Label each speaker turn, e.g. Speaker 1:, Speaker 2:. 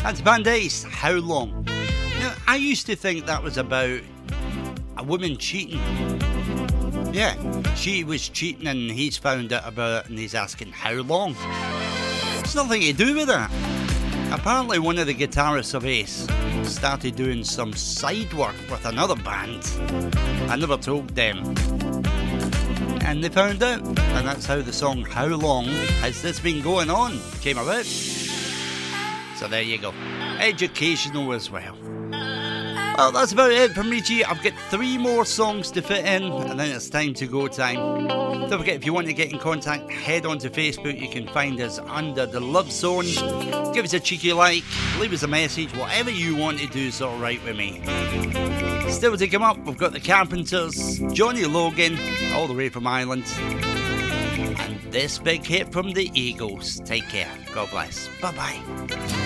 Speaker 1: That's Band Ace, How Long? Now, I used to think that was about a woman cheating. Yeah, she was cheating and he's found out about it and he's asking how long. It's nothing to do with that. Apparently one of the guitarists of Ace started doing some side work with another band. I never told them. And they found out. And that's how the song How Long Has This Been Going On came about. So there you go. Educational as well. Well, that's about it from me, G. I've got 3 more songs to fit in, and then it's time to go time. Don't forget, if you want to get in contact, head on to Facebook. You can find us under the Love Zone. Give us a cheeky like, leave us a message. Whatever you want to do is alright with me. Still to come up, we've got the Carpenters, Johnny Logan, all the way from Ireland, and this big hit from the Eagles. Take care. God bless. Bye-bye.